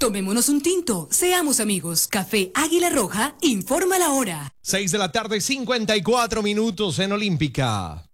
Tomémonos un tinto, seamos amigos. Café Águila Roja, informa la hora. 6 de la tarde, 54 minutos en Olímpica.